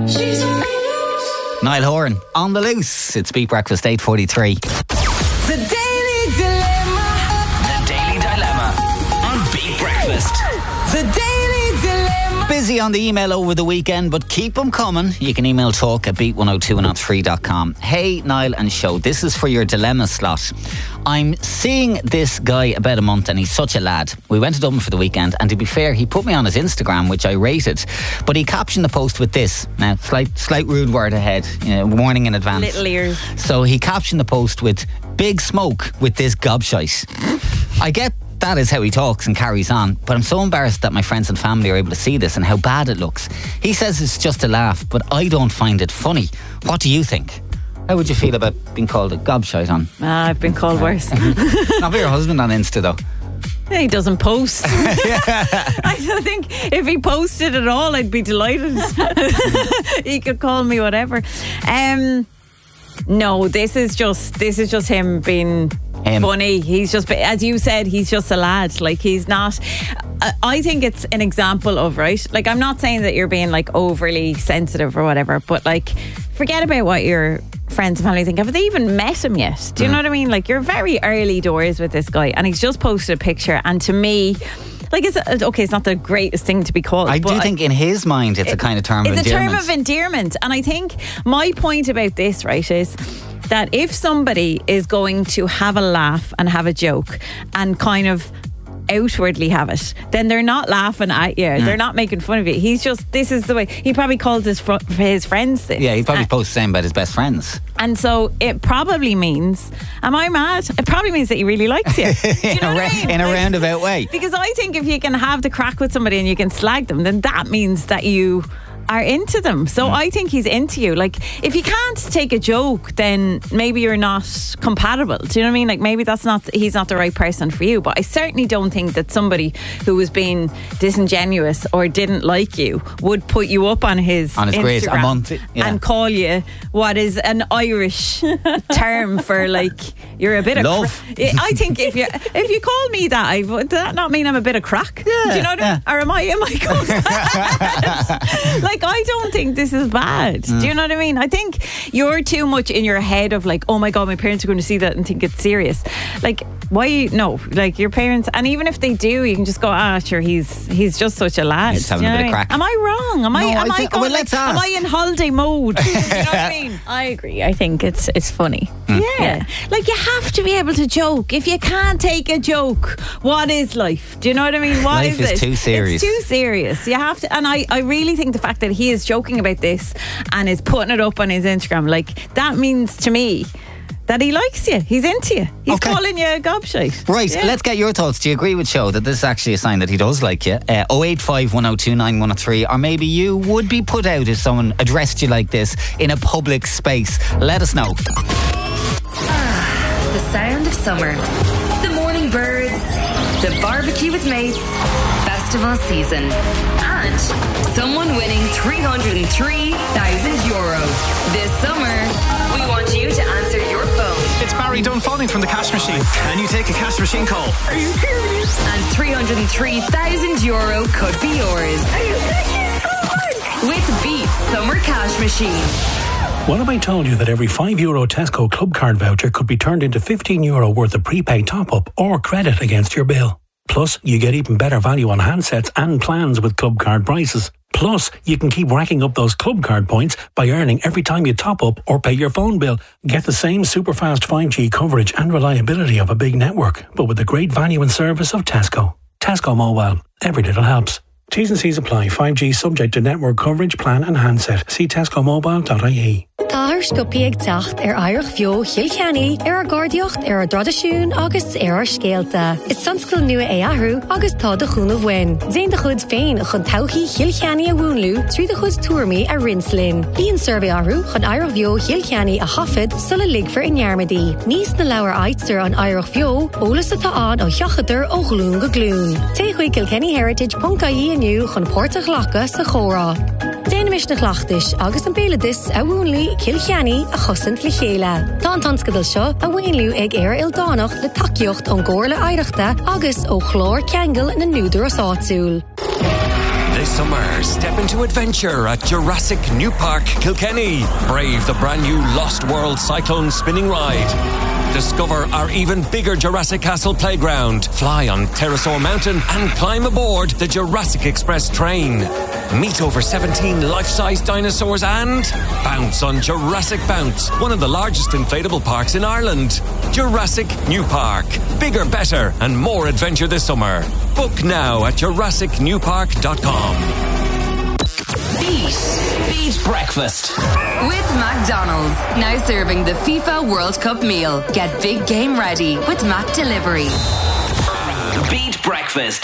Niall Horan, on the loose. It's Beat Breakfast, 8:43. The Daily Dilemma. The Daily Dilemma on Beat Breakfast. The Daily Dilemma. Busy on the email over the weekend, but keep them coming. You can email talk at beat102103.com. Hey, Niall and show, this is for your dilemma slot. I'm seeing this guy about a month and he's such a lad. We went to Dublin for the weekend, and to be fair, he put me on his Instagram, which I rated, but he captioned the post with this. Now, slight rude word ahead, warning in advance. Little ears. So he captioned the post with big smoke with this gobshite. I get that is how he talks and carries on, but I'm so embarrassed that my friends and family are able to see this and how bad it looks. He says it's just a laugh, but I don't find it funny. What do you think? How would you feel about being called a gobshite on? I've been called worse. Not for your husband on Insta though. He doesn't post. I don't think if he posted at all, I'd be delighted. He could call me whatever. No, this is just him being funny. He's just, as you said, he's just a lad. Like, he's not. I think it's an example of, right? Like, I'm not saying that you're being like overly sensitive or whatever, but like, forget about what your friends and family think. Have they even met him yet? Do you know what I mean? Like, you're very early doors with this guy, and he's just posted a picture, and to me, like, it's not the greatest thing to be called. I do think in his mind it's a kind of term of endearment. It's a term of endearment. And I think my point about this, right, is that if somebody is going to have a laugh and have a joke and kind of outwardly have it, then they're not laughing at you. They're not making fun of you. He's just, this is the way. He probably calls his friends this. Yeah, he probably posts the same about his best friends. And so it probably means, am I mad? It probably means that he really likes you. You know what I mean? In a roundabout way. Because I think if you can have the crack with somebody and you can slag them, then that means that you are into them. So I think he's into you. Like, if you can't take a joke, then maybe you're not compatible. Do you know what I mean? Like, maybe he's not the right person for you. But I certainly don't think that somebody who was being disingenuous or didn't like you would put you up on his Instagram grid a month, and call you what is an Irish term for, like, you're a bit love. of I think if you call me that, does that not mean I'm a bit of crack? Yeah, do you know what I mean? Or am I called that? Like, I don't think this is bad. Do you know what I mean? I think you're too much in your head of like, oh my God, my parents are going to see that and think it's serious. Like, why? No, like, your parents, and even if they do, you can just go, sure, he's just such a lad. He's having a bit of crack. Am I wrong? Am I in holiday mode? Do you know what I mean? I agree. I think it's funny. Yeah. Like, you have to be able to joke. If you can't take a joke, what is life? Do you know what I mean? What life is is it? too serious. It's too serious. You have to, and I really think the fact that he is joking about this and is putting it up on his Instagram, like, that means to me that he likes you. He's into you. He's calling you a gobshite. Right, let's get your thoughts. Do you agree with Show that this is actually a sign that he does like you? 085 1029 103, or maybe you would be put out if someone addressed you like this in a public space. Let us know. The sound of summer, the morning birds, the barbecue with mates, festival season, and someone winning €303,000. This summer, we want you to answer your phone. It's Barry Dunphoning from the Cash Machine. Can you take a Cash Machine call? Are you serious? And €303,000 could be yours. Are you serious? With Beat Summer Cash Machine. What if I told you that every €5 Tesco Club Card voucher could be turned into €15 worth of prepaid top-up or credit against your bill? Plus, you get even better value on handsets and plans with Club Card prices. Plus, you can keep racking up those Club Card points by earning every time you top up or pay your phone bill. Get the same super fast 5G coverage and reliability of a big network, but with the great value and service of Tesco. Tesco Mobile. Every little helps. T's and C's apply. 5G subject to network coverage, plan and handset. See tescomobile.ie. Táthar scopiaigh teacht Irish Bheo Chilcheannaigh Gardiocht Dradasún agus scéalta. Is sunscoil nua ahrú agus tá de chúnamh wein. Déan de chud féin chun tauchaí Chilcheannaigh a bhúnlú trí de chud tuairmí a rinslin. Bíon survey ahrú chun Irish Bheo Chilcheannaigh a hafid sulla ligfar in Yarmadí. Níos na leabhar aitster an Irish Bheo ólas atá an ó cheachadar ó glún go glún. Téigh kilkennyheritage.ie aniu chun pórtach lacha sa chórá. Déanamis na chhlachtais agus an béladis a bhúnlí Kilcheannaigh a chosint le chéile. Tá an tanscadal seo a bhaonliú ag Ildánach le takeíocht an gcóirla aireachta agus ó chlór ceangal na núdar os áitiúil. This summer, step into adventure at Jurassic New Park, Kilkenny. Brave the brand new Lost World Cyclone spinning ride. Discover our even bigger Jurassic Castle playground. Fly on Pterosaur Mountain and climb aboard the Jurassic Express train. Meet over 17 life-size dinosaurs and bounce on Jurassic Bounce, one of the largest inflatable parks in Ireland. Jurassic New Park. Bigger, better and more adventure this summer. Book now at JurassicNewPark.com. Beat Breakfast with McDonald's. Now serving the FIFA World Cup meal. Get big game ready with Mac Delivery. Beat Breakfast.